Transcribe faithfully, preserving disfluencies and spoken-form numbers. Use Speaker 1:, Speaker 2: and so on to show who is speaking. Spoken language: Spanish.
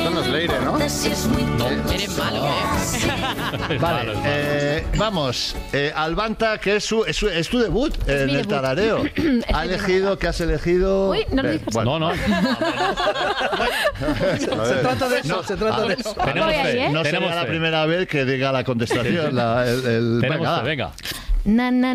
Speaker 1: Esto no es Leire, ¿no?
Speaker 2: No. Eres malo, ¿eh?
Speaker 3: Vale, eh, vamos. Eh, Albanta, que es, su, es, su, es tu debut
Speaker 4: Es
Speaker 3: en
Speaker 4: mi
Speaker 3: el
Speaker 4: debut.
Speaker 3: tarareo. ¿Ha elegido, qué has elegido?
Speaker 4: Uy, no lo
Speaker 3: Eh,
Speaker 4: digas.
Speaker 3: bueno.
Speaker 2: No, no.
Speaker 5: Se trata de eso, se trata de eso.
Speaker 2: Tenemos
Speaker 4: Voy ahí,
Speaker 2: fe.
Speaker 4: ¿eh?
Speaker 3: No
Speaker 2: Tenemos
Speaker 3: será la
Speaker 2: fe.
Speaker 3: primera vez que diga la contestación. La, el, el-
Speaker 2: Tenemos
Speaker 3: venga,
Speaker 2: fe,
Speaker 3: va.
Speaker 2: venga.
Speaker 4: Na, na,